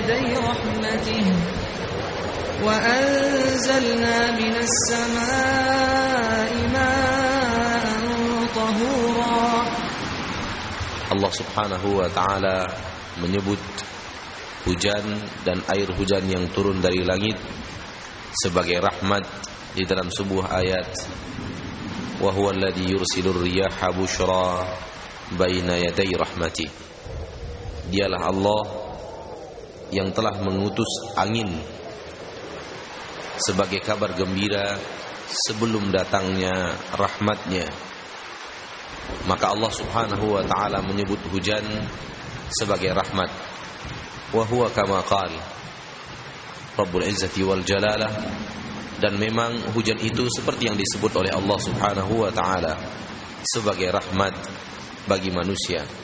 يدي رحمته وأنزلنا من السماء ماء طهورا. Allah subhanahu wa ta'ala menyebut hujan dan air hujan yang turun dari langit sebagai rahmat di dalam sebuah ayat. Wa huwa alladhi yursilur riyaha bushra baina yaday rahmati. Dialah Allah yang telah mengutus angin sebagai kabar gembira sebelum datangnya rahmatnya. Maka Allah subhanahu wa ta'ala menyebut hujan sebagai rahmat. Wa huwa kama qala Rabbul Izzati wal Jalalah. Dan memang hujan itu seperti yang disebut oleh Allah subhanahu wa ta'ala sebagai rahmat bagi manusia.